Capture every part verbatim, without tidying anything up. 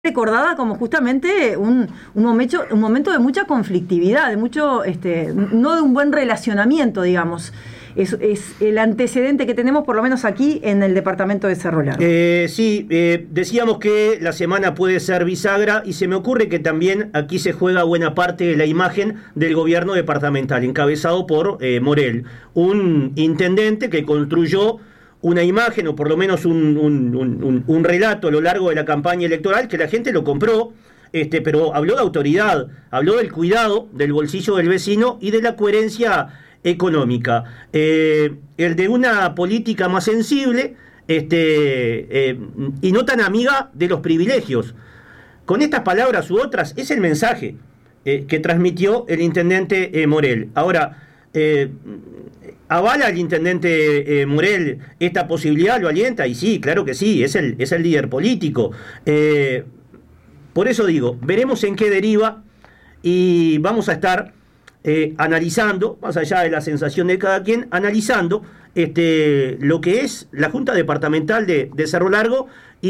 recordada como justamente un, un, momento, un momento de mucha conflictividad, de mucho, este, no de un buen relacionamiento, digamos. Es, es el antecedente que tenemos, por lo menos aquí, en el departamento de Cerro Largo. Eh, sí, eh, decíamos que la semana puede ser bisagra y se me ocurre que también aquí se juega buena parte de la imagen del gobierno departamental, encabezado por eh, Morel, un intendente que construyó una imagen o por lo menos un, un, un, un relato a lo largo de la campaña electoral que la gente lo compró, este, pero habló de autoridad, habló del cuidado del bolsillo del vecino y de la coherencia económica, eh, el de una política más sensible este, eh, y no tan amiga de los privilegios. Con estas palabras u otras es el mensaje eh, que transmitió el intendente eh, Morel. Ahora, eh, ¿avala el intendente eh, Morel esta posibilidad? ¿Lo alienta? Y sí, claro que sí, es el, es el líder político. Eh, por eso digo, veremos en qué deriva y vamos a estar eh, analizando, más allá de la sensación de cada quien, analizando este, lo que es la Junta Departamental de, de Cerro Largo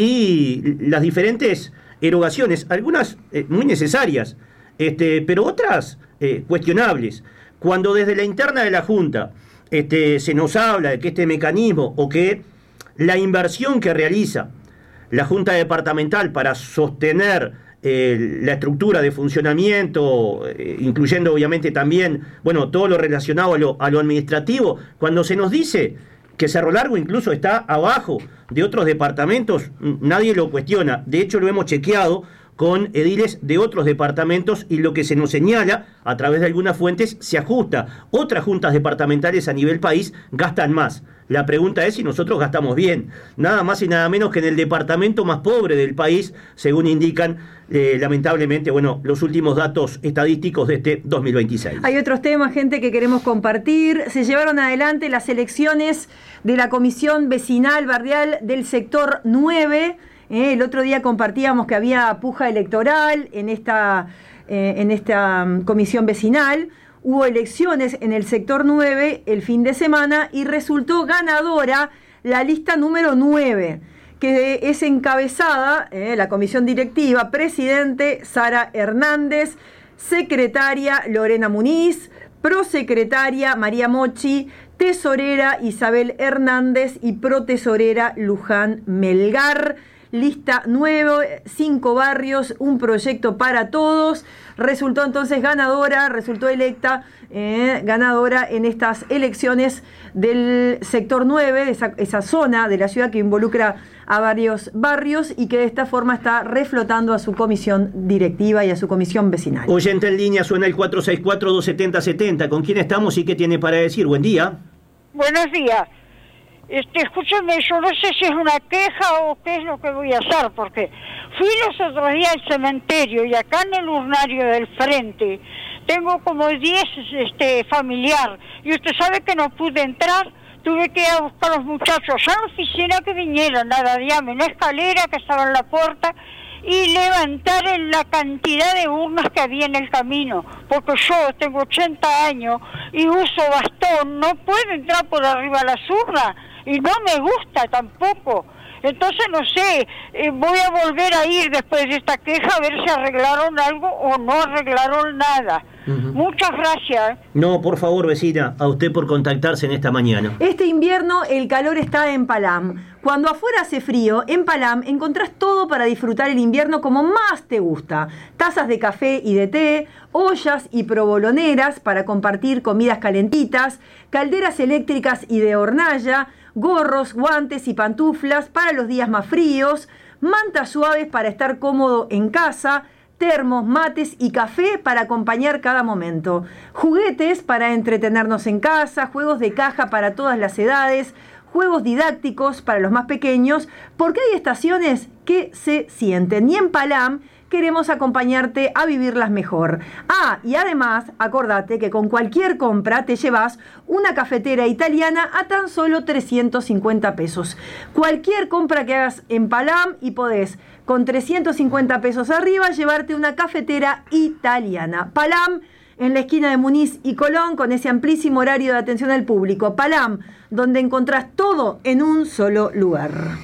y las diferentes erogaciones, algunas eh, muy necesarias, este, pero otras eh, cuestionables. Cuando desde la interna de la Junta este, se nos habla de que este mecanismo o que la inversión que realiza la Junta Departamental para sostener eh, la estructura de funcionamiento, eh, incluyendo obviamente también, bueno, todo lo relacionado a lo, a lo administrativo, cuando se nos dice que Cerro Largo incluso está abajo de otros departamentos, nadie lo cuestiona. De hecho, lo hemos chequeado con ediles de otros departamentos y lo que se nos señala a través de algunas fuentes se ajusta. Otras juntas departamentales a nivel país gastan más. La pregunta es si nosotros gastamos bien. Nada más y nada menos que en el departamento más pobre del país, según indican eh, lamentablemente, bueno, los últimos datos estadísticos de este dos mil veintiséis. Hay otros temas, gente, que queremos compartir. Se llevaron adelante las elecciones de la Comisión Vecinal Barrial del Sector nueve. Eh, el otro día compartíamos que había puja electoral en esta, eh, en esta um, comisión vecinal. Hubo elecciones en el sector nueve el fin de semana y resultó ganadora la lista número nueve, que es encabezada, eh, la comisión directiva, presidente Sara Hernández, secretaria Lorena Muniz, prosecretaria María Mochi, tesorera Isabel Hernández y protesorera Luján Melgar. Lista nueve, cinco barrios, un proyecto para todos. Resultó entonces ganadora, resultó electa eh, ganadora en estas elecciones del sector nueve, de esa, esa zona de la ciudad que involucra a varios barrios y que de esta forma está reflotando a su comisión directiva y a su comisión vecinal. Oyente en línea, suena el cuatro seis cuatro, dos siete cero siete cero. ¿Con quién estamos y qué tiene para decir? Buen día. Buenos días. Este, escúchame, yo no sé si es una queja o qué es lo que voy a hacer, porque fui los otros días al cementerio y acá en el urnario del frente tengo como diez este, familiar, y usted sabe que no pude entrar, tuve que ir a buscar a los muchachos a la oficina que vinieran, nada, dígame, una escalera que estaba en la puerta, y levantar la cantidad de urnas que había en el camino, porque yo tengo ochenta años y uso bastón, no puedo entrar por arriba de las urnas, y no me gusta tampoco. Entonces no sé, eh, voy a volver a ir después de esta queja a ver si arreglaron algo o no arreglaron nada. Uh-huh. Muchas gracias. No, por favor, vecina, a usted por contactarse en esta mañana. Este invierno el calor está en Palam. Cuando afuera hace frío, en Palam encontrás todo para disfrutar el invierno como más te gusta. Tazas de café y de té, ollas y provoloneras para compartir comidas calentitas, calderas eléctricas y de hornalla, gorros, guantes y pantuflas para los días más fríos, mantas suaves para estar cómodo en casa, termos, mates y café para acompañar cada momento, juguetes para entretenernos en casa, juegos de caja para todas las edades, juegos didácticos para los más pequeños, porque hay estaciones que se sienten. Y en Palam queremos acompañarte a vivirlas mejor. Ah, y además, acordate que con cualquier compra te llevas una cafetera italiana a tan solo trescientos cincuenta pesos. Cualquier compra que hagas en Palam y podés, con trescientos cincuenta pesos arriba, llevarte una cafetera italiana. Palam, en la esquina de Muniz y Colón, con ese amplísimo horario de atención al público. Palam, donde encontrás todo en un solo lugar.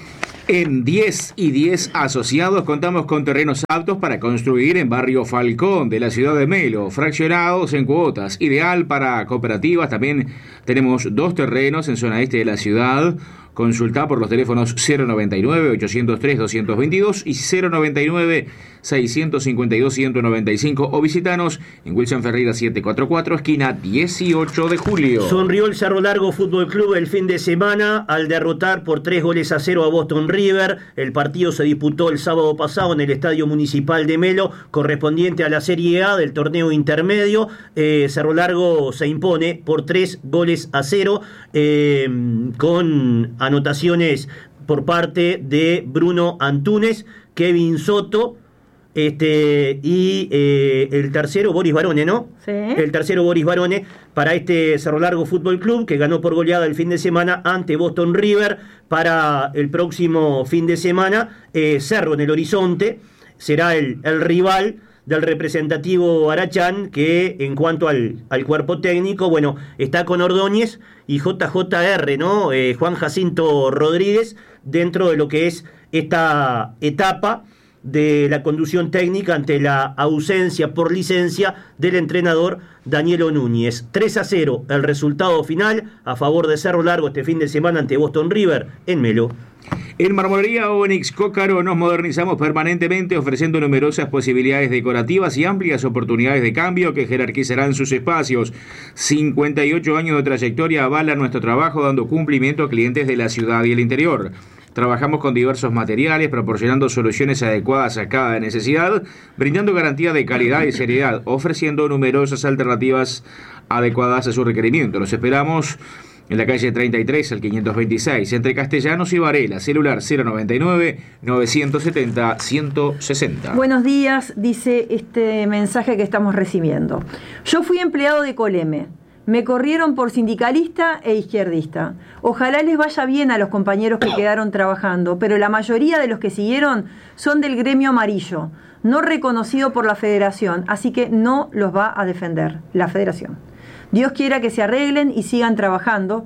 En diez y diez Asociados contamos con terrenos aptos para construir en Barrio Falcón de la ciudad de Melo, fraccionados en cuotas, ideal para cooperativas. También tenemos dos terrenos en zona este de la ciudad. Consulta por los teléfonos cero noventa y nueve, ochocientos tres, doscientos veintidós y cero noventa y nueve, seiscientos cincuenta y dos, ciento noventa y cinco, o visitanos en Wilson Ferreira setecientos cuarenta y cuatro, esquina dieciocho de julio. Sonrió el Cerro Largo Fútbol Club el fin de semana al derrotar por tres goles a cero a Boston River. El partido se disputó el sábado pasado en el Estadio Municipal de Melo, correspondiente a la Serie A del torneo intermedio. Eh, Cerro Largo se impone por tres goles a cero, eh, con anotaciones por parte de Bruno Antunes, Kevin Soto, este y eh, el tercero Boris Barone, ¿no? Sí. El tercero Boris Barone para este Cerro Largo Fútbol Club, que ganó por goleada el fin de semana ante Boston River. Para el próximo fin de semana, eh, Cerro en el horizonte será el, el rival del representativo Arachán, que en cuanto al, al cuerpo técnico, bueno, está con Ordóñez y J J R, ¿no? Eh, Juan Jacinto Rodríguez, dentro de lo que es esta etapa de la conducción técnica ante la ausencia por licencia del entrenador Danielo Núñez. tres a cero el resultado final a favor de Cerro Largo este fin de semana ante Boston River en Melo. En Marmolería Onyx Cócaro nos modernizamos permanentemente, ofreciendo numerosas posibilidades decorativas y amplias oportunidades de cambio que jerarquizarán sus espacios. cincuenta y ocho años de trayectoria avalan nuestro trabajo, dando cumplimiento a clientes de la ciudad y el interior. Trabajamos con diversos materiales, proporcionando soluciones adecuadas a cada necesidad, brindando garantía de calidad y seriedad, ofreciendo numerosas alternativas adecuadas a su requerimiento. Los esperamos en la calle treinta y tres al quinientos veintiséis, entre Castellanos y Varela. Celular cero noventa y nueve, novecientos setenta, ciento sesenta. Buenos días, dice este mensaje que estamos recibiendo. Yo fui empleado de Coleme. Me corrieron por sindicalista e izquierdista. Ojalá les vaya bien a los compañeros que quedaron trabajando, pero la mayoría de los que siguieron son del gremio amarillo, no reconocido por la federación, así que no los va a defender la federación. Dios quiera que se arreglen y sigan trabajando,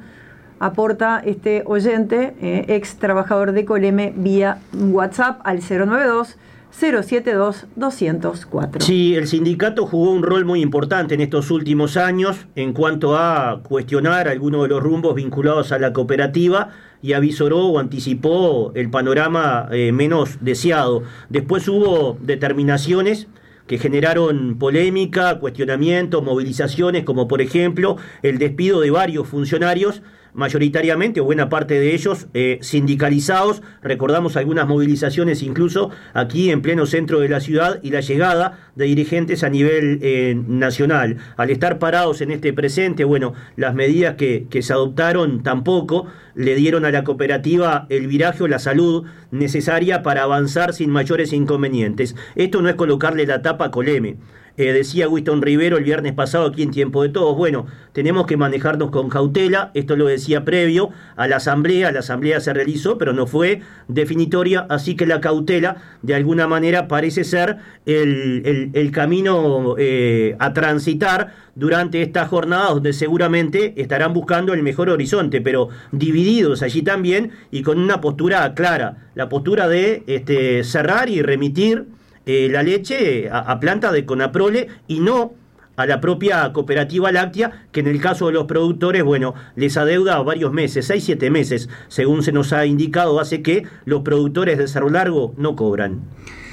aporta este oyente, eh, ex trabajador de Coleme, vía WhatsApp al cero noventa y dos, cero setenta y dos, doscientos cuatro. Sí, el sindicato jugó un rol muy importante en estos últimos años en cuanto a cuestionar algunos de los rumbos vinculados a la cooperativa y avisoró o anticipó el panorama eh, menos deseado. Después hubo determinaciones que generaron polémica, cuestionamientos, movilizaciones, como por ejemplo el despido de varios funcionarios, mayoritariamente o buena parte de ellos eh, sindicalizados. Recordamos algunas movilizaciones incluso aquí en pleno centro de la ciudad y la llegada de dirigentes a nivel eh, nacional. Al estar parados en este presente, bueno, las medidas que, que se adoptaron tampoco le dieron a la cooperativa el viraje o la salud necesaria para avanzar sin mayores inconvenientes. Esto no es colocarle la tapa a Coleme. Eh, decía Winston Rivero el viernes pasado aquí en Tiempo de Todos, bueno, tenemos que manejarnos con cautela. Esto lo decía previo a la asamblea. La asamblea se realizó, pero no fue definitoria, así que la cautela de alguna manera parece ser el, el, el camino eh, a transitar durante esta jornada, donde seguramente estarán buscando el mejor horizonte, pero divididos allí también y con una postura clara, la postura de este, cerrar y remitir Eh, la leche a, a planta de Conaprole y no a la propia cooperativa láctea, que en el caso de los productores, bueno, les adeuda varios meses, seis, siete meses, según se nos ha indicado, hace que los productores de Cerro Largo no cobran.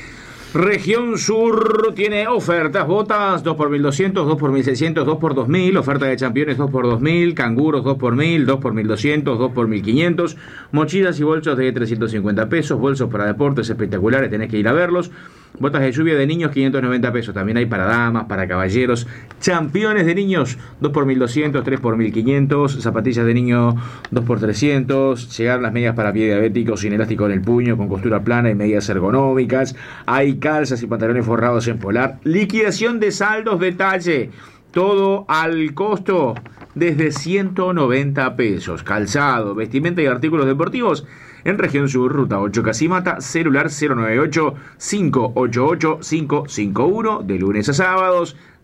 Región Sur tiene ofertas, botas dos por mil doscientos, dos por mil seiscientos, dos por dos mil, oferta de championes dos por dos mil, canguros dos por mil, dos por mil doscientos, dos por mil quinientos, mochilas y bolsos de trescientos cincuenta pesos, bolsos para deportes espectaculares, tenés que ir a verlos. Botas de lluvia de niños, quinientos noventa pesos. También hay para damas, para caballeros. Championes de niños, dos por mil doscientos, tres por mil quinientos. Zapatillas de niño, dos por trescientos. Llegaron las medias para pie diabético, sin elástico en el puño, con costura plana y medidas ergonómicas. Hay calzas y pantalones forrados en polar. Liquidación de saldos detalle. Todo al costo desde ciento noventa pesos. Calzado, vestimenta y artículos deportivos en Región Sur, Ruta ocho Casimata, celular cero noventa y ocho, cinco ochenta y ocho, cinco cincuenta y uno, de lunes a sábados,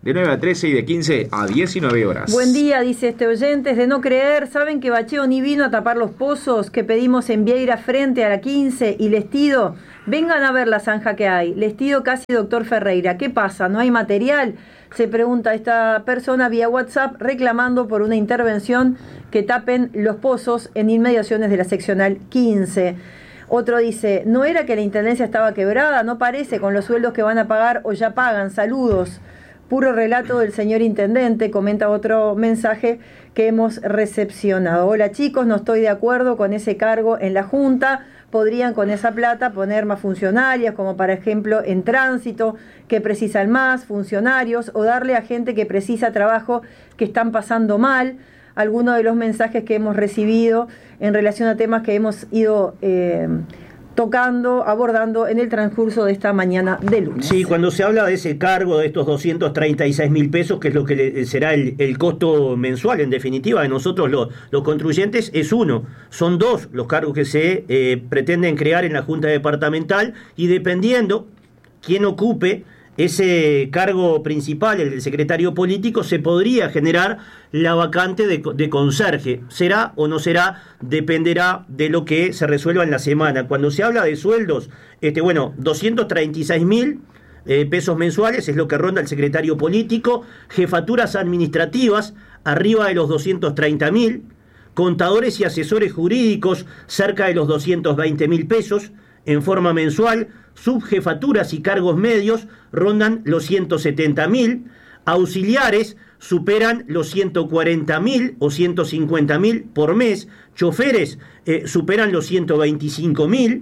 de nueve a trece y de quince a diecinueve horas. Buen día, dice este oyente, es de no creer, ¿saben que Bacheo ni vino a tapar los pozos que pedimos en Vieira frente a la quince y Lestido? Vengan a ver la zanja que hay. Lestido casi doctor Ferreira. ¿Qué pasa? ¿No hay material? Se pregunta esta persona vía WhatsApp reclamando por una intervención que tapen los pozos en inmediaciones de la seccional quince. Otro dice, ¿no era que la intendencia estaba quebrada? No parece, con los sueldos que van a pagar o ya pagan. Saludos. Puro relato del señor intendente, comenta otro mensaje que hemos recepcionado. Hola chicos, no estoy de acuerdo con ese cargo en la Junta. Podrían con esa plata poner más funcionarias, como por ejemplo en tránsito, que precisan más funcionarios, o darle a gente que precisa trabajo que están pasando mal. Algunos de los mensajes que hemos recibido en relación a temas que hemos ido eh, tocando, abordando en el transcurso de esta mañana de lunes. Sí, cuando se habla de ese cargo, de estos doscientos treinta y seis mil pesos, que es lo que le, será el, el costo mensual, en definitiva, de nosotros los, los contribuyentes, es uno. Son dos los cargos que se eh, pretenden crear en la Junta Departamental, y dependiendo quién ocupe ese cargo principal, el del secretario político, se podría generar la vacante de, de conserje. ¿Será o no será? Dependerá de lo que se resuelva en la semana. Cuando se habla de sueldos, este, bueno, doscientos treinta y seis mil eh, pesos mensuales es lo que ronda el secretario político, jefaturas administrativas arriba de los doscientos treinta mil, contadores y asesores jurídicos cerca de los doscientos veinte mil pesos en forma mensual, subjefaturas y cargos medios rondan los ciento setenta mil, auxiliares superan los ciento cuarenta mil o ciento cincuenta mil por mes, choferes eh, superan los ciento veinticinco mil,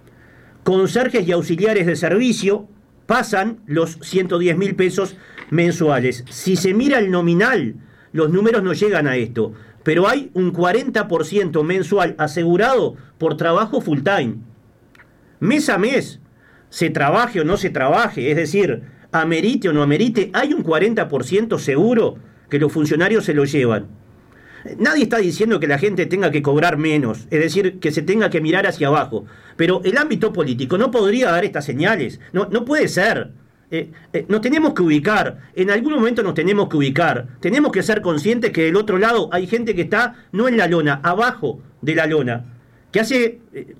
conserjes y auxiliares de servicio pasan los ciento diez mil pesos mensuales. Si se mira el nominal, los números no llegan a esto, pero hay un cuarenta por ciento mensual asegurado por trabajo full time. Mes a mes, se trabaje o no se trabaje, es decir, amerite o no amerite, hay un cuarenta por ciento seguro que los funcionarios se lo llevan. Nadie está diciendo que la gente tenga que cobrar menos, es decir, que se tenga que mirar hacia abajo, pero el ámbito político no podría dar estas señales, no, no puede ser. Eh, eh, nos tenemos que ubicar, en algún momento nos tenemos que ubicar, tenemos que ser conscientes que del otro lado hay gente que está no en la lona, abajo de la lona, que hace eh,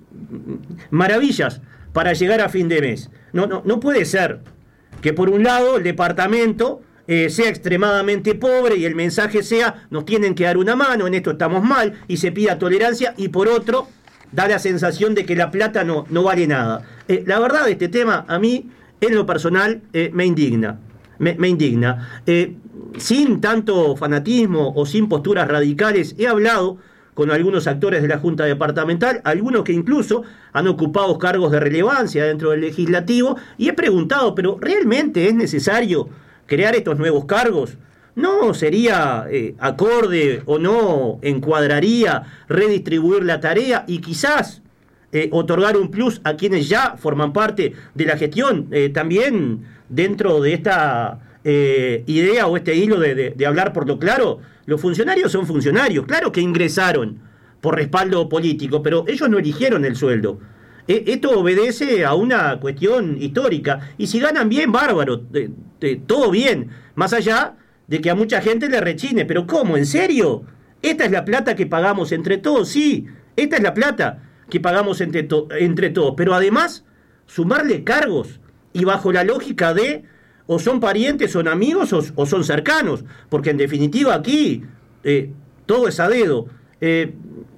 maravillas para llegar a fin de mes. No, no, no puede ser que por un lado el departamento eh, sea extremadamente pobre y el mensaje sea nos tienen que dar una mano, en esto estamos mal, y se pida tolerancia, y por otro da la sensación de que la plata no, no vale nada. Eh, la verdad, este tema a mí, en lo personal, eh, me indigna. Me, me indigna. Eh, sin tanto fanatismo o sin posturas radicales, he hablado con algunos actores de la Junta Departamental, algunos que incluso han ocupado cargos de relevancia dentro del legislativo, y he preguntado, ¿pero realmente es necesario crear estos nuevos cargos? ¿No sería eh, acorde o no encuadraría redistribuir la tarea y quizás eh, otorgar un plus a quienes ya forman parte de la gestión? Eh, también dentro de esta eh, idea o este hilo de, de, de hablar por lo claro, los funcionarios son funcionarios, claro que ingresaron por respaldo político, pero ellos no eligieron el sueldo. Eh, esto obedece a una cuestión histórica, y si ganan bien, bárbaro, eh, eh, todo bien, más allá de que a mucha gente le rechine, pero ¿cómo? ¿En serio? ¿Esta es la plata que pagamos entre todos? Sí, esta es la plata que pagamos entre, to- entre todos, pero además sumarle cargos, y bajo la lógica de o son parientes, son amigos o, o son cercanos, porque en definitiva aquí eh, todo es a dedo. Eh,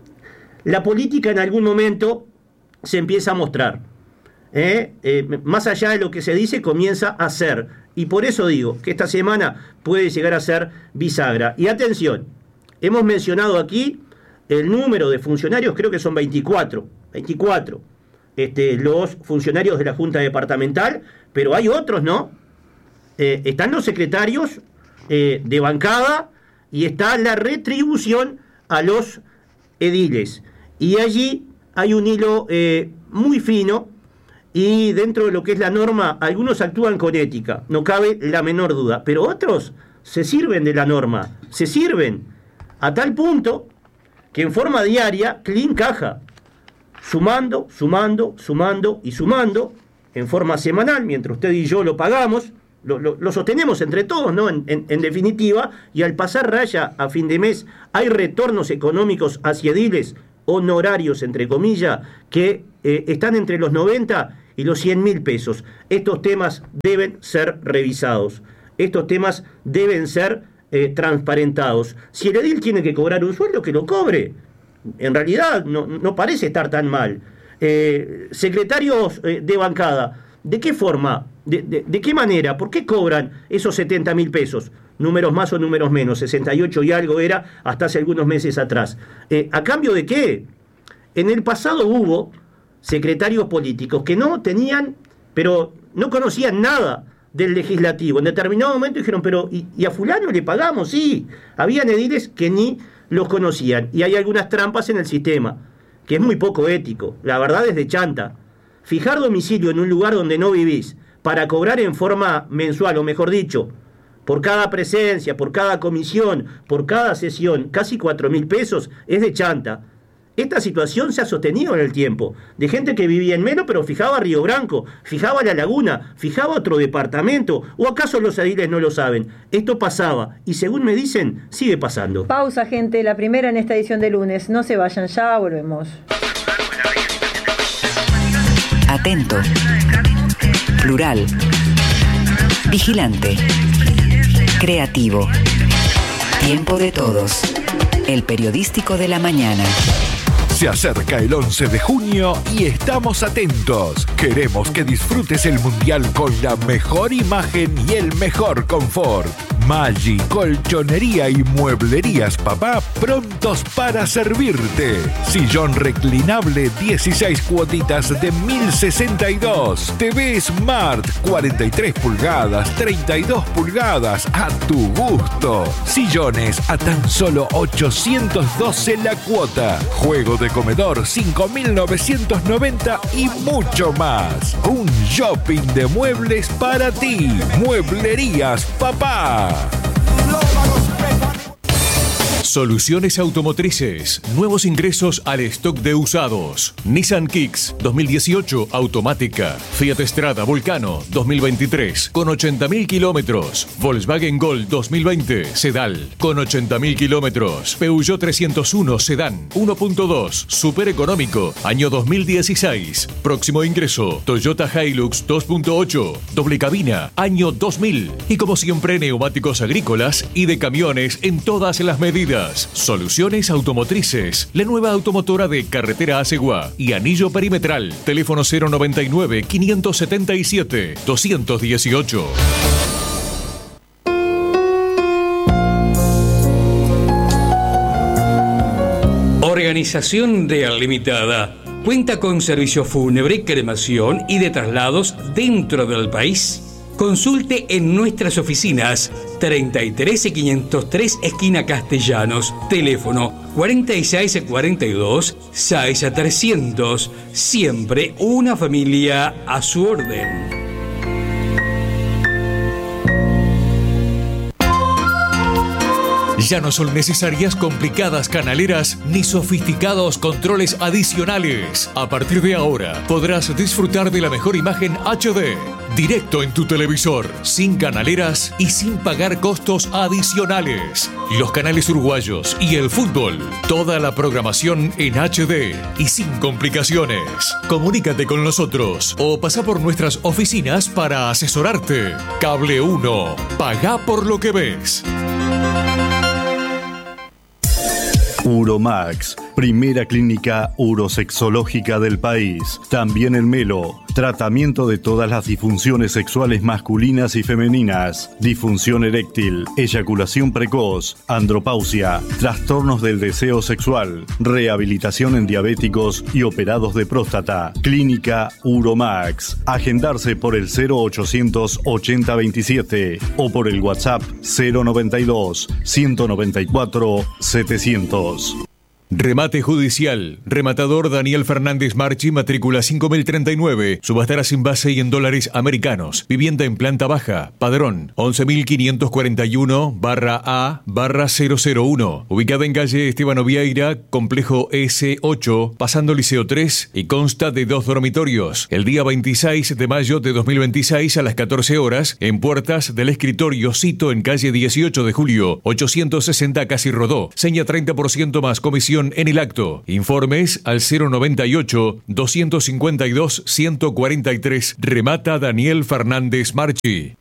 la política en algún momento se empieza a mostrar, ¿eh? Eh, más allá de lo que se dice, comienza a ser, y por eso digo que esta semana puede llegar a ser bisagra. Y atención, hemos mencionado aquí el número de funcionarios, creo que son veinticuatro, veinticuatro este, los funcionarios de la Junta Departamental, pero hay otros, ¿no? Eh, están los secretarios eh, de bancada, y está la retribución a los ediles, y allí hay un hilo eh, muy fino, y dentro de lo que es la norma, algunos actúan con ética, no cabe la menor duda, pero otros se sirven de la norma, se sirven a tal punto que en forma diaria, clean caja, sumando, sumando, sumando y sumando, en forma semanal, mientras usted y yo lo pagamos, lo, lo, lo sostenemos entre todos, ¿no? En, en, en definitiva, y al pasar raya a fin de mes, hay retornos económicos hacia ediles honorarios, entre comillas, que eh, están entre los noventa y los cien mil pesos. Estos temas deben ser revisados. Estos temas deben ser eh, transparentados. Si el edil tiene que cobrar un sueldo, que lo cobre. En realidad no, no parece estar tan mal. Eh, secretarios eh, de bancada, ¿de qué forma? De, de, ¿De qué manera? ¿Por qué cobran esos setenta mil pesos? Números más o números menos, sesenta y ocho y algo era hasta hace algunos meses atrás. Eh, ¿A cambio de qué? En el pasado hubo secretarios políticos que no tenían, pero no conocían nada del legislativo. En determinado momento dijeron, pero ¿y, y a fulano le pagamos? Sí. Habían ediles que ni los conocían. Y hay algunas trampas en el sistema, que es muy poco ético. La verdad es de chanta. Fijar domicilio en un lugar donde no vivís para cobrar en forma mensual, o mejor dicho, por cada presencia, por cada comisión, por cada sesión, casi cuatro mil pesos, es de chanta. Esta situación se ha sostenido en el tiempo, de gente que vivía en Melo, pero fijaba Río Branco, fijaba La Laguna, fijaba otro departamento, o acaso los ediles no lo saben. Esto pasaba, y según me dicen, sigue pasando. Pausa, gente, la primera en esta edición de lunes. No se vayan, ya volvemos. Atento. Plural. Vigilante. Creativo. Tiempo de todos. El periodístico de la mañana. Se acerca el once de junio y estamos atentos. Queremos que disfrutes el Mundial con la mejor imagen y el mejor confort. Maggi, Colchonería y Mueblerías Papá prontos para servirte. Sillón reclinable dieciséis cuotitas de mil sesenta y dos. T V Smart cuarenta y tres pulgadas, treinta y dos pulgadas a tu gusto. Sillones a tan solo ochocientos doce la cuota. Juego de comedor cinco mil novecientos noventa y mucho más. Un shopping de muebles para ti. Mueblerías Papá. Soluciones automotrices. Nuevos ingresos al stock de usados. Nissan Kicks dos mil dieciocho automática. Fiat Strada Vulcano dos mil veintitrés con ochenta mil kilómetros. Volkswagen Gol dos mil veinte Sedal con ochenta mil kilómetros. Peugeot trescientos uno Sedán uno punto dos super económico año dos mil dieciséis. Próximo ingreso Toyota Hilux dos punto ocho doble cabina año dos mil. Y como siempre neumáticos agrícolas y de camiones en todas las medidas. Soluciones automotrices. La nueva automotora de Carretera Asegua y Anillo Perimetral. Teléfono cero noventa y nueve, quinientos setenta y siete, doscientos dieciocho. Organización Real Limitada. Cuenta con servicio fúnebre, cremación y de traslados dentro del país. Consulte en nuestras oficinas treinta y tres y quinientos tres esquina Castellanos, teléfono cuarenta y seis cuarenta y dos seis trescientos. Siempre una familia a su orden. Ya no son necesarias complicadas canaleras ni sofisticados controles adicionales. A partir de ahora podrás disfrutar de la mejor imagen H D directo en tu televisor, sin canaleras y sin pagar costos adicionales. Los canales uruguayos y el fútbol, toda la programación en H D y sin complicaciones. Comunícate con nosotros o pasa por nuestras oficinas para asesorarte. Cable uno, pagá por lo que ves. Uromax, primera clínica urosexológica del país. También en Melo, tratamiento de todas las disfunciones sexuales masculinas y femeninas, disfunción eréctil, eyaculación precoz, andropausia, trastornos del deseo sexual, rehabilitación en diabéticos y operados de próstata. Clínica Uromax. Agendarse por el cero ochocientos ochenta veintisiete o por el WhatsApp cero noventa y dos ciento noventa y cuatro setecientos. Remate judicial. Rematador Daniel Fernández Marchi, matrícula cinco mil treinta y nueve. Subastará sin base y en dólares americanos. Vivienda en planta baja. Padrón once mil quinientos cuarenta y uno barra A barra cero cero uno. Ubicada en calle Esteban Ovieira, complejo S ocho, pasando Liceo tres, y consta de dos dormitorios. El día veintiséis de mayo de dos mil veintiséis a las catorce horas, en puertas del escritorio Cito en calle dieciocho de julio, ochocientos sesenta Casi Rodó. Seña treinta por ciento más comisión en el acto. Informes al cero noventa y ocho, doscientos cincuenta y dos, ciento cuarenta y tres. Remata Daniel Fernández Marchi.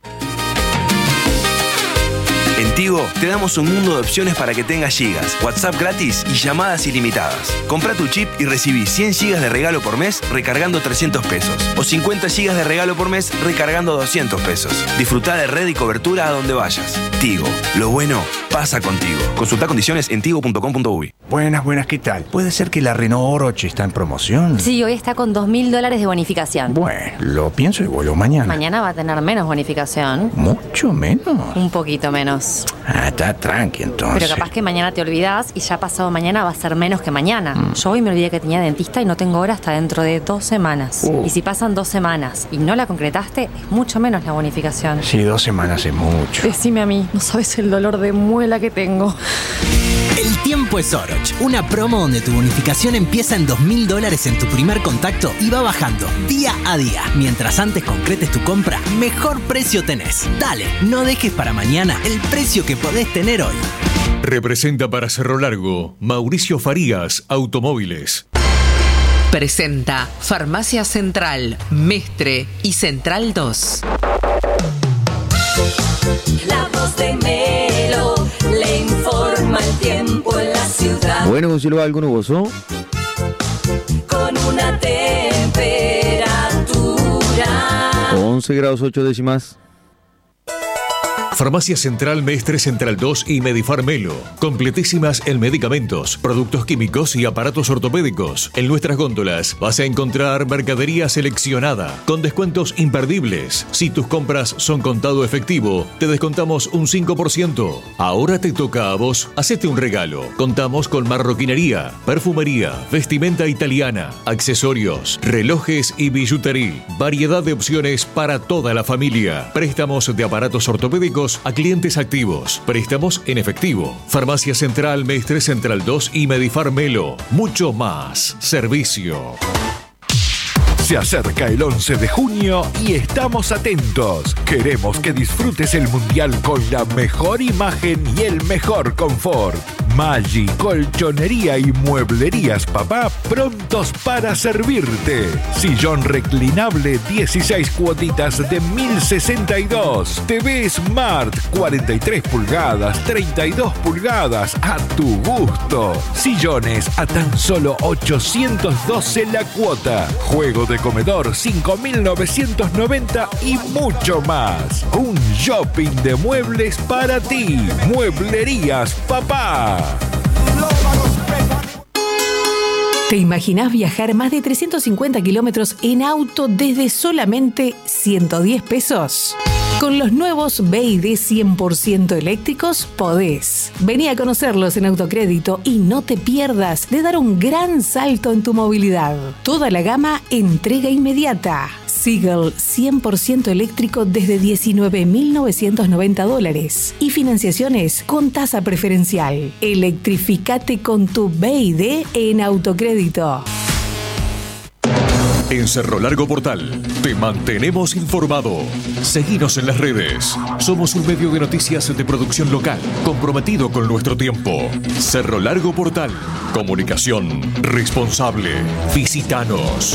En Tigo te damos un mundo de opciones para que tengas gigas, WhatsApp gratis y llamadas ilimitadas. Compra tu chip y recibí cien gigas de regalo por mes recargando trescientos pesos. O cincuenta gigas de regalo por mes recargando doscientos pesos. Disfruta de red y cobertura a donde vayas. Tigo, lo bueno pasa contigo. Consulta condiciones en tigo punto com punto uy. Buenas, buenas, ¿qué tal? ¿Puede ser que la Renault Oroch está en promoción? Sí, hoy está con dos mil dólares de bonificación. Bueno, lo pienso y vuelo mañana. Mañana va a tener menos bonificación. ¿Mucho menos? Un poquito menos. Ah, está tranqui entonces. Pero capaz que mañana te olvidás y ya pasado mañana va a ser menos que mañana. Mm. Yo hoy me olvidé que tenía dentista y no tengo hora hasta dentro de dos semanas. Uh. Y si pasan dos semanas y no la concretaste, es mucho menos la bonificación. Sí, dos semanas es mucho. Decime a mí, no sabes el dolor de muela que tengo. El tiempo es Oroch, una promo donde tu bonificación empieza en dos mil dólares en tu primer contacto y va bajando día a día. Mientras antes concretes tu compra, mejor precio tenés. Dale, no dejes para mañana el precio que podés tener hoy. Representa para Cerro Largo Mauricio Farías Automóviles. Presenta Farmacia Central, Mestre y Central dos. La voz de Melo le informa el tiempo en la ciudad. Bueno, Gonzalo, ¿algo nuboso? Con una temperatura once grados ocho décimas. Farmacia Central Mestre, Central dos y Medifar Melo. Completísimas en medicamentos, productos químicos y aparatos ortopédicos. En nuestras góndolas vas a encontrar mercadería seleccionada con descuentos imperdibles. Si tus compras son contado efectivo, te descontamos un cinco por ciento. Ahora te toca a vos. Hacete un regalo. Contamos con marroquinería, perfumería, vestimenta italiana, accesorios, relojes y billutería. Variedad de opciones para toda la familia. Préstamos de aparatos ortopédicos a clientes activos. Préstamos en efectivo. Farmacia Central Mestre, Central dos y Medifar Melo. Mucho más servicio. Se acerca el once de junio y estamos atentos. Queremos que disfrutes el Mundial con la mejor imagen y el mejor confort. Maggi, Colchonería y Mueblerías Papá prontos para servirte. Sillón reclinable dieciséis cuotitas de mil sesenta y dos. T V Smart cuarenta y tres pulgadas, treinta y dos pulgadas a tu gusto. Sillones a tan solo ochocientos doce la cuota. Juego de comedor cinco mil novecientos noventa y mucho más. Un shopping de muebles para ti. Mueblerías Papá. ¿Te imaginás viajar más de trescientos cincuenta kilómetros en auto desde solamente ciento diez pesos? Con los nuevos B y D cien por ciento eléctricos podés. Vení a conocerlos en Autocrédito y no te pierdas de dar un gran salto en tu movilidad. Toda la gama entrega inmediata. Seagull cien por ciento eléctrico desde diecinueve mil novecientos noventa dólares y financiaciones con tasa preferencial. Electrificate con tu B y D en Autocrédito. En Cerro Largo Portal te mantenemos informado. Seguinos en las redes. Somos un medio de noticias de producción local, comprometido con nuestro tiempo. Cerro Largo Portal. Comunicación responsable. Visítanos.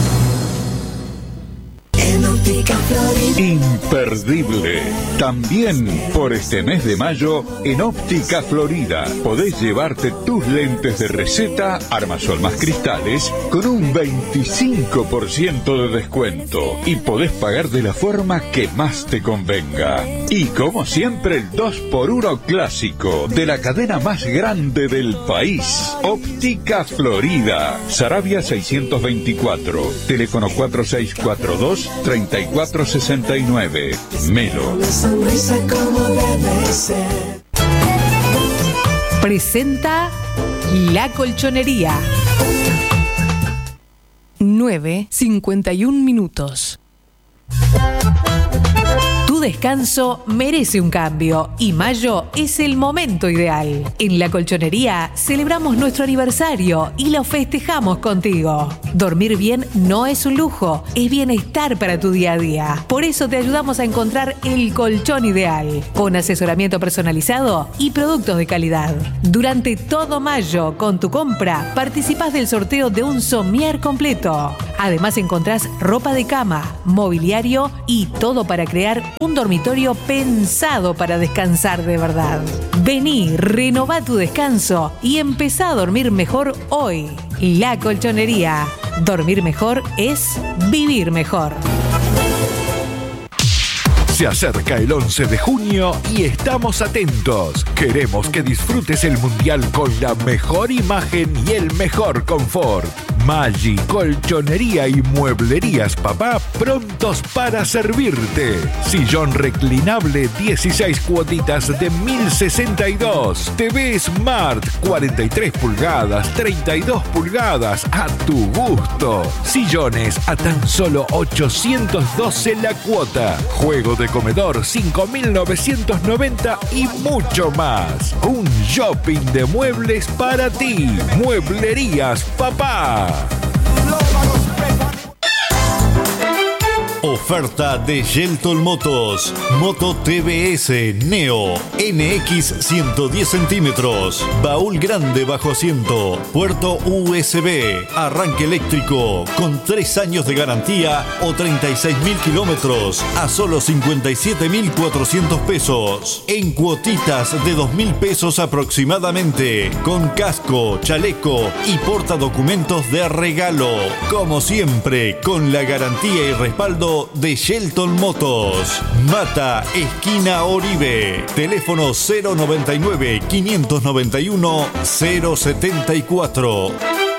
Imperdible. También por este mes de mayo en Óptica Florida podés llevarte tus lentes de receta Armasol más cristales con un veinticinco por ciento de descuento y podés pagar de la forma que más te convenga. Y como siempre el dos por uno clásico de la cadena más grande del país, Óptica Florida, Saravia seiscientos veinticuatro, teléfono cuatro seis cuatro dos, tres cuatro seis nueve. Melo. Presenta La Colchonería. nueve cincuenta y un minutos. Tu descanso merece un cambio y mayo es el momento ideal. En La Colchonería celebramos nuestro aniversario y lo festejamos contigo. Dormir bien no es un lujo, es bienestar para tu día a día. Por eso te ayudamos a encontrar el colchón ideal, con asesoramiento personalizado y productos de calidad. Durante todo mayo, con tu compra, participás del sorteo de un somier completo. Además encontrás ropa de cama, mobiliario y todo para crear un dormitorio pensado para descansar de verdad. Vení, renová tu descanso y empezá a dormir mejor hoy. La Colchonería. Dormir mejor es vivir mejor. Se acerca el once de junio y estamos atentos. Queremos que disfrutes el Mundial con la mejor imagen y el mejor confort. Maggi, Colchonería y Mueblerías Papá prontos para servirte. Sillón reclinable dieciséis cuotitas de mil sesenta y dos. T V Smart cuarenta y tres pulgadas, treinta y dos pulgadas a tu gusto. Sillones a tan solo ochocientos doce la cuota. Juego de comedor cinco mil novecientos noventa y mucho más. Un shopping de muebles para ti. Mueblerías Papá. Oferta de Shelton Motos. Moto T V S Neo N X ciento diez centímetros. Baúl grande bajo asiento. Puerto U S B. Arranque eléctrico. Con tres años de garantía o treinta y seis mil kilómetros. A solo cincuenta y siete mil cuatrocientos pesos. En cuotitas de dos mil pesos aproximadamente. Con casco, chaleco y portadocumentos de regalo. Como siempre, con la garantía y respaldo de Shelton Motos. Mata, esquina Oribe. Teléfono cero noventa y nueve, quinientos noventa y uno, cero setenta y cuatro.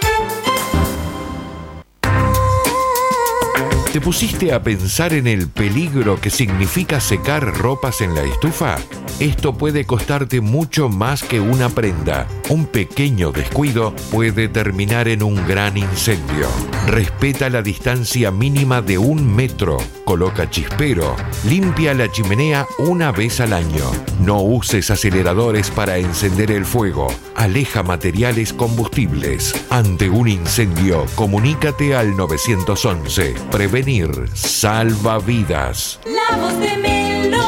¿Te pusiste a pensar en el peligro que significa secar ropas en la estufa? Esto puede costarte mucho más que una prenda. Un pequeño descuido puede terminar en un gran incendio. Respeta la distancia mínima de un metro. Coloca chispero. Limpia la chimenea una vez al año. No uses aceleradores para encender el fuego. Aleja materiales combustibles. Ante un incendio, comunícate al nueve once. Prevenir salva vidas. La voz de Melo.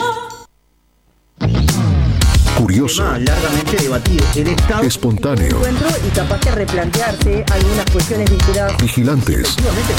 Curioso, Tema largamente debatido. El Estado espontáneo, Encuentro y capaz de replantearse algunas cuestiones vinculadas. vigilantes, Efectivamente,